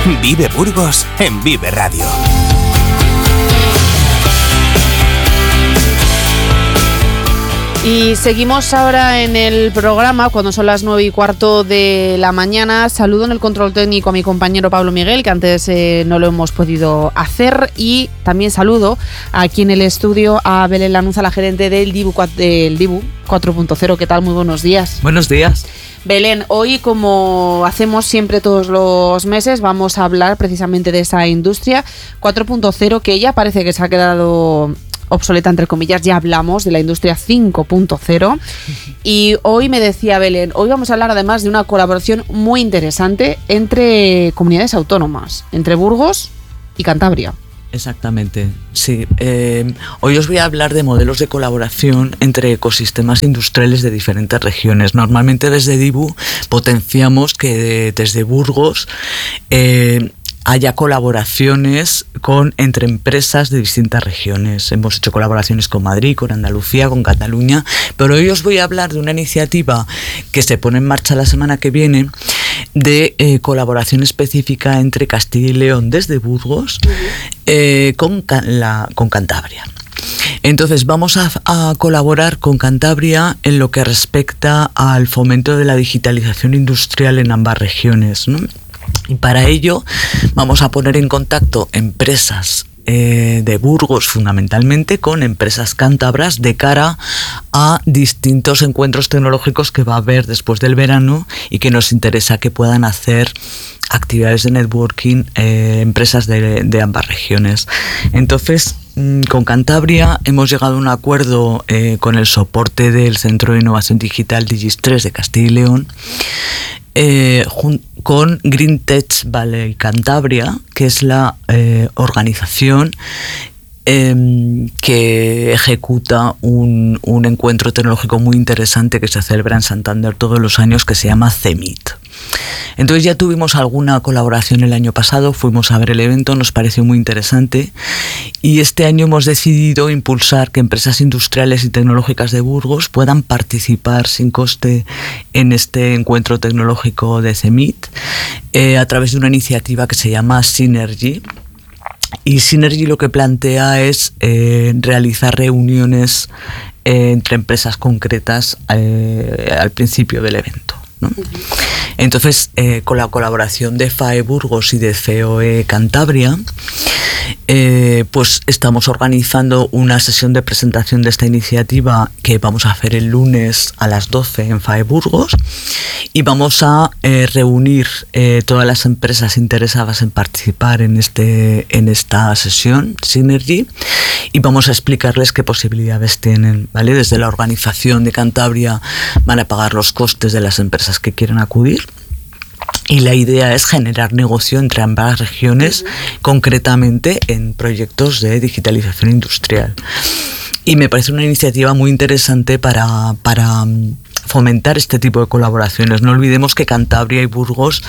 Vive Burgos en Vive Radio. Y seguimos ahora en el programa cuando son las 9:15 de la mañana. Saludo en el control técnico a mi compañero Pablo Miguel, que antes no lo hemos podido hacer. Y también saludo aquí en el estudio a Belén Lanuza, la gerente del Dibu 4.0. ¿Qué tal? Muy buenos días. Buenos días. Belén, hoy, como hacemos siempre todos los meses, vamos a hablar precisamente de esa industria 4.0 que ya parece que se ha quedado obsoleta, entre comillas. Ya hablamos de la industria 5.0 y hoy me decía Belén, hoy vamos a hablar además de una colaboración muy interesante entre comunidades autónomas, entre Burgos y Cantabria. Exactamente, sí. Hoy os voy a hablar de modelos de colaboración entre ecosistemas industriales de diferentes regiones. Normalmente desde Dibu potenciamos que desde Burgos haya colaboraciones entre empresas de distintas regiones. Hemos hecho colaboraciones con Madrid, con Andalucía, con Cataluña, pero hoy os voy a hablar de una iniciativa que se pone en marcha la semana que viene de colaboración específica entre Castilla y León desde Burgos con Cantabria. Entonces vamos a colaborar con Cantabria en lo que respecta al fomento de la digitalización industrial en ambas regiones, ¿no? Y para ello vamos a poner en contacto empresas de Burgos fundamentalmente con empresas cántabras de cara a distintos encuentros tecnológicos que va a haber después del verano y que nos interesa que puedan hacer actividades de networking empresas de ambas regiones. Entonces, con Cantabria hemos llegado a un acuerdo con el soporte del Centro de Innovación Digital Digis3 de Castilla y León, con Green Tech Valley Cantabria, que es la organización que ejecuta un encuentro tecnológico muy interesante que se celebra en Santander todos los años, que se llama CEMIT. Entonces ya tuvimos alguna colaboración el año pasado, fuimos a ver el evento, nos pareció muy interesante y este año hemos decidido impulsar que empresas industriales y tecnológicas de Burgos puedan participar sin coste en este encuentro tecnológico de CEMIT a través de una iniciativa que se llama Synergy. Y Synergy lo que plantea es realizar reuniones entre empresas concretas al principio del evento, ¿no? Entonces, con la colaboración de FAE Burgos y de COE Cantabria, pues estamos organizando una sesión de presentación de esta iniciativa que vamos a hacer el lunes a las 12 en FAE Burgos y vamos a reunir todas las empresas interesadas en participar en esta sesión Synergy y vamos a explicarles qué posibilidades tienen, ¿vale? Desde la organización de Cantabria van a pagar los costes de las empresas que quieran acudir. Y la idea es generar negocio entre ambas regiones, concretamente en proyectos de digitalización industrial. Y me parece una iniciativa muy interesante para fomentar este tipo de colaboraciones. No olvidemos que Cantabria y Burgos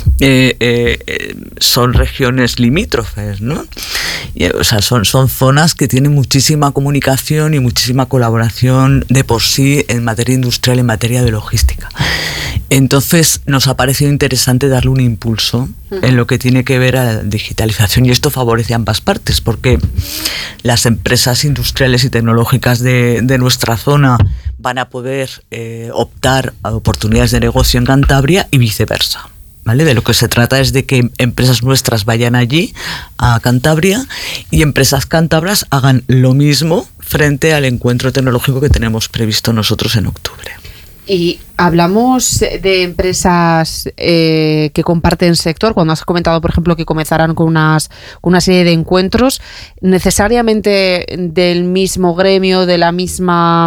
son regiones limítrofes, ¿no? O sea, son zonas que tienen muchísima comunicación y muchísima colaboración de por sí en materia industrial, en materia de logística. Entonces nos ha parecido interesante darle un impulso en lo que tiene que ver a la digitalización y esto favorece a ambas partes porque las empresas industriales y tecnológicas de nuestra zona van a poder optar a oportunidades de negocio en Cantabria y viceversa, ¿vale? De lo que se trata es de que empresas nuestras vayan allí a Cantabria y empresas cántabras hagan lo mismo frente al encuentro tecnológico que tenemos previsto nosotros en octubre. Y hablamos de empresas que comparten sector. Cuando has comentado, por ejemplo, que comenzarán con una serie de encuentros, necesariamente del mismo gremio, de la misma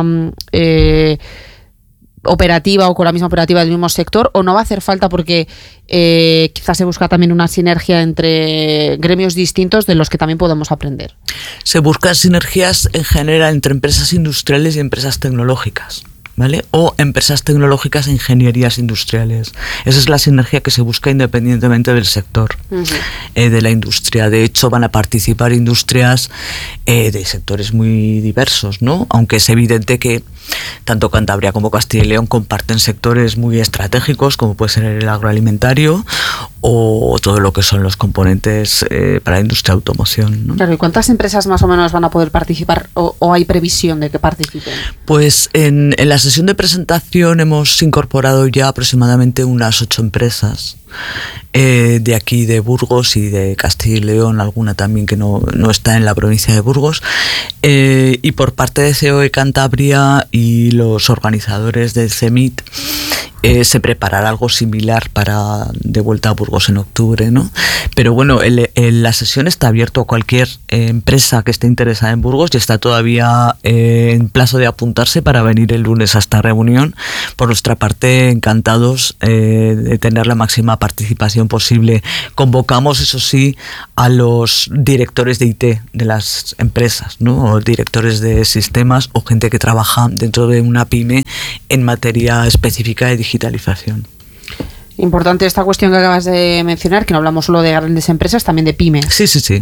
operativa o con la misma operativa del mismo sector, o no va a hacer falta porque quizás se busca también una sinergia entre gremios distintos de los que también podemos aprender. Se buscan sinergias en general entre empresas industriales y empresas tecnológicas, ¿vale? O empresas tecnológicas e ingenierías industriales. Esa es la sinergia que se busca independientemente del sector de la industria. De hecho, van a participar industrias de sectores muy diversos, ¿no? Aunque es evidente que tanto Cantabria como Castilla y León comparten sectores muy estratégicos, como puede ser el agroalimentario o todo lo que son los componentes para la industria de automoción, ¿no? Claro, ¿y cuántas empresas más o menos van a poder participar o hay previsión de que participen? Pues en la sesión de presentación hemos incorporado ya aproximadamente unas 8 empresas de aquí de Burgos y de Castilla y León, alguna también que no está en la provincia de Burgos, y por parte de COE Cantabria y los organizadores del CEMIT se preparará algo similar para de vuelta a Burgos en octubre, ¿no? Pero bueno, la sesión está abierta a cualquier empresa que esté interesada en Burgos y está todavía en plazo de apuntarse para venir el lunes a esta reunión. Por nuestra parte, encantados de tener la máxima participación posible. Convocamos, eso sí, a los directores de IT de las empresas, ¿no? O directores de sistemas o gente que trabaja dentro de una pyme en materia específica de digitalización. Importante esta cuestión que acabas de mencionar, que no hablamos solo de grandes empresas, también de pymes. Sí.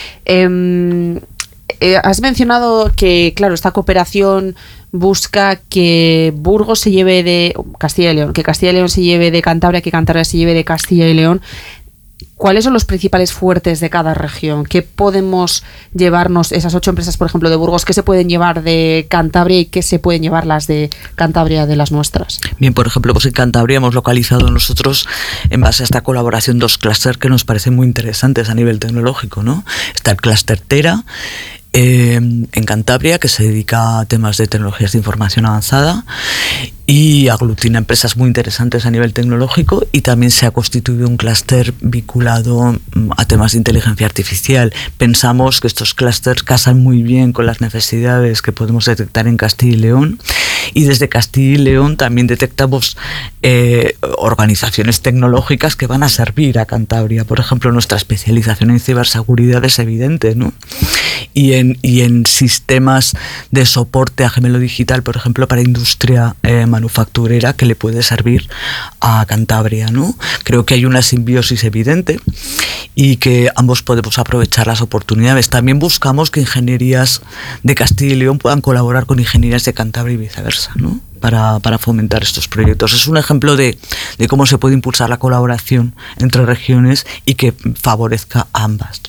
Has mencionado que, claro, esta cooperación busca que Burgos se lleve de Castilla y León, que Castilla y León se lleve de Cantabria, que Cantabria se lleve de Castilla y León. ¿Cuáles son los principales fuertes de cada región? ¿Qué podemos llevarnos esas 8 empresas, por ejemplo, de Burgos? ¿Qué se pueden llevar de Cantabria y qué se pueden llevar las de Cantabria de las nuestras? Bien, por ejemplo, pues en Cantabria hemos localizado nosotros, en base a esta colaboración, 2 clústeres que nos parecen muy interesantes a nivel tecnológico, ¿no? Está el clúster Tera, en Cantabria, que se dedica a temas de tecnologías de información avanzada y aglutina empresas muy interesantes a nivel tecnológico, y también se ha constituido un clúster vinculado a temas de inteligencia artificial. Pensamos que estos clústeres casan muy bien con las necesidades que podemos detectar en Castilla y León, y desde Castilla y León también detectamos organizaciones tecnológicas que van a servir a Cantabria. Por ejemplo, nuestra especialización en ciberseguridad es evidente, ¿no? Y en sistemas de soporte a gemelo digital, por ejemplo, para industria manufacturera, que le puede servir a Cantabria, ¿no? Creo que hay una simbiosis evidente y que ambos podemos aprovechar las oportunidades. También buscamos que ingenierías de Castilla y León puedan colaborar con ingenierías de Cantabria y viceversa, ¿no? Para fomentar estos proyectos. Es un ejemplo de cómo se puede impulsar la colaboración entre regiones y que favorezca a ambas.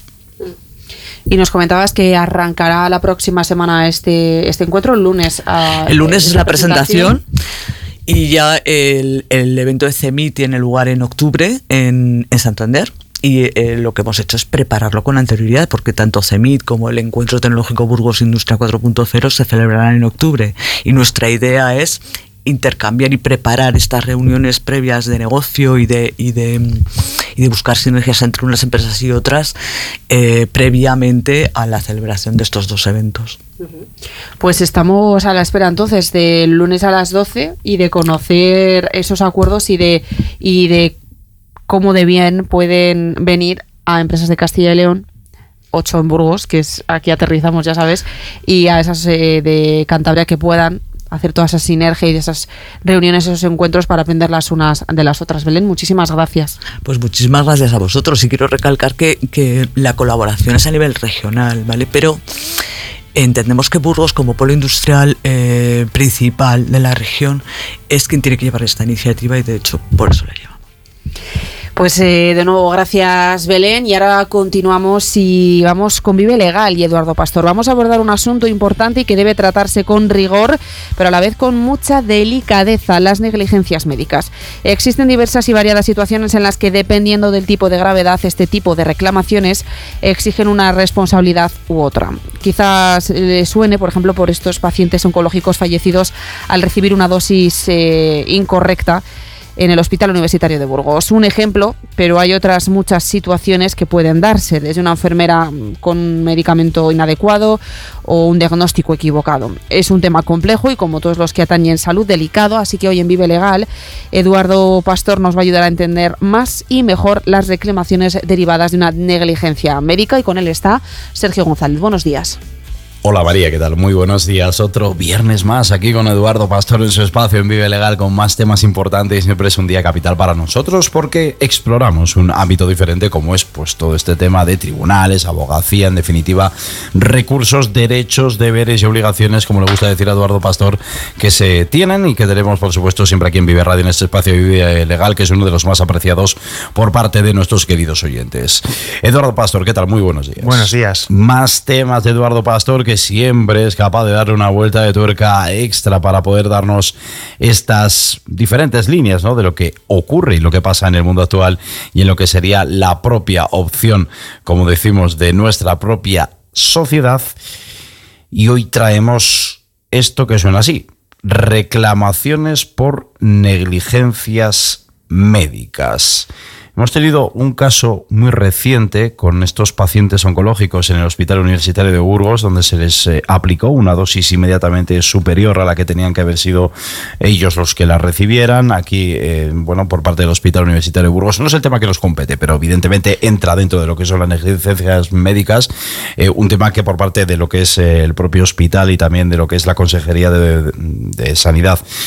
Y nos comentabas que arrancará la próxima semana este encuentro, el lunes. El lunes es la presentación y ya el evento de CEMIT tiene lugar en octubre en Santander. Y lo que hemos hecho es prepararlo con anterioridad, porque tanto CEMIT como el Encuentro Tecnológico Burgos Industria 4.0 se celebrarán en octubre. Y nuestra idea es intercambiar y preparar estas reuniones previas de negocio y de buscar sinergias entre unas empresas y otras previamente a la celebración de estos 2 eventos. Pues estamos a la espera entonces del lunes a las 12 y de conocer esos acuerdos y de cómo de bien pueden venir a empresas de Castilla y León, 8 en Burgos, que es aquí aterrizamos, ya sabes, y a esas de Cantabria, que puedan hacer toda esa sinergia y de esas reuniones, esos encuentros, para aprender las unas de las otras. Belén, muchísimas gracias. Pues muchísimas gracias a vosotros, y quiero recalcar que la colaboración es a nivel regional, ¿vale? Pero entendemos que Burgos, como polo industrial principal de la región, es quien tiene que llevar esta iniciativa, y de hecho por eso la lleva. Pues de nuevo, gracias, Belén. Y ahora continuamos y vamos con Vive Legal y Eduardo Pastor. Vamos a abordar un asunto importante y que debe tratarse con rigor, pero a la vez con mucha delicadeza: las negligencias médicas. Existen diversas y variadas situaciones en las que, dependiendo del tipo de gravedad, este tipo de reclamaciones exigen una responsabilidad u otra. Quizás le suene, por ejemplo, por estos pacientes oncológicos fallecidos al recibir una dosis incorrecta en el Hospital Universitario de Burgos. Un ejemplo, pero hay otras muchas situaciones que pueden darse, desde una enfermera con un medicamento inadecuado o un diagnóstico equivocado. Es un tema complejo y, como todos los que atañen salud, delicado, así que hoy en Vive Legal, Eduardo Pastor nos va a ayudar a entender más y mejor las reclamaciones derivadas de una negligencia médica, y con él está Sergio González. Buenos días. Hola María, ¿qué tal? Muy buenos días. Otro viernes más aquí con Eduardo Pastor en su espacio en Vive Legal con más temas importantes, y siempre es un día capital para nosotros porque exploramos un ámbito diferente como es pues todo este tema de tribunales, abogacía, en definitiva, recursos, derechos, deberes y obligaciones, como le gusta decir a Eduardo Pastor, que se tienen y que tenemos por supuesto siempre aquí en Vive Radio, en este espacio de Vive Legal, que es uno de los más apreciados por parte de nuestros queridos oyentes. Eduardo Pastor, ¿qué tal? Muy buenos días. Buenos días. Más temas de Eduardo Pastor, que siempre es capaz de darle una vuelta de tuerca extra para poder darnos estas diferentes líneas, ¿no?, de lo que ocurre y lo que pasa en el mundo actual y en lo que sería la propia opción, como decimos, de nuestra propia sociedad. Y hoy traemos esto que suena así: reclamaciones por negligencias médicas. Hemos tenido un caso muy reciente con estos pacientes oncológicos en el Hospital Universitario de Burgos, donde se les aplicó una dosis inmediatamente superior a la que tenían que haber sido ellos los que la recibieran. Aquí, por parte del Hospital Universitario de Burgos, no es el tema que nos compete, pero evidentemente entra dentro de lo que son las negligencias médicas, un tema que por parte de lo que es el propio hospital y también de lo que es la Consejería de Sanidad